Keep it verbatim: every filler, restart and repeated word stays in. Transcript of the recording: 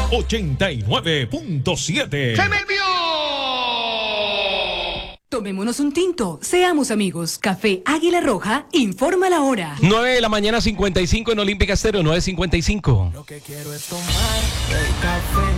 ochenta y nueve punto siete. ¡Se me envió! Tomémonos un tinto, seamos amigos. Café Águila Roja, informa la hora. nueve de la mañana, cincuenta y cinco en Olímpica Estéreo, nueve cincuenta y cinco. Lo que quiero es tomar el café.